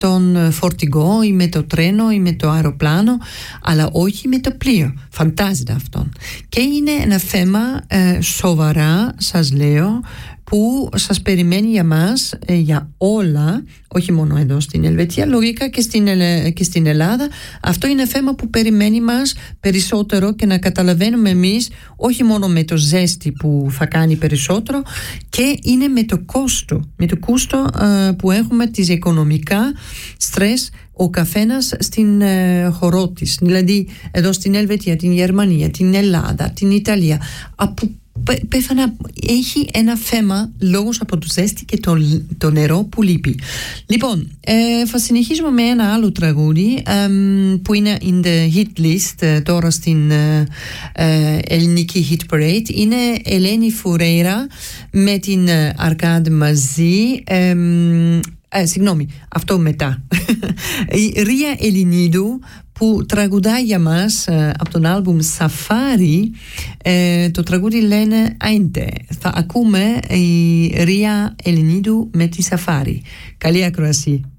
τον φορτηγό ή με το τρένο ή με το αεροπλάνο, αλλά όχι με το πλοίο. Φαντάζεται αυτόν. Και είναι ένα θέμα σοβαρά, σας λέω, που σας περιμένει για μας, για όλα, όχι μόνο εδώ στην Ελβετία, λογικά και στην Ελλάδα. Αυτό είναι θέμα που περιμένει μας περισσότερο και να καταλαβαίνουμε εμείς, όχι μόνο με το ζέστη που θα κάνει περισσότερο, και είναι με το κόστο που έχουμε, τις οικονομικά στρες ο καθένας στην χωρό της. Δηλαδή εδώ στην Ελβετία, την Γερμανία, την Ελλάδα, την Ιταλία, πέθανα, έχει ένα θέμα λόγω από το ζέστη και το νερό που λείπει. Λοιπόν, θα συνεχίσουμε με ένα άλλο τραγούδι που είναι in the hit list τώρα στην ελληνική hit parade. Είναι Ελένη Φουρέιρα με την Αρκάντ μαζί. Συγγνώμη, αυτό μετά. Η Ρία Ελληνίδου που τραγουδάει για μας από τον άλμπουμ Σαφάρι. Το τραγούδι λένε Άιντε. Θα ακούμε η Ρία Ελληνίδου με τη Σαφάρι. Καλή ακροασία.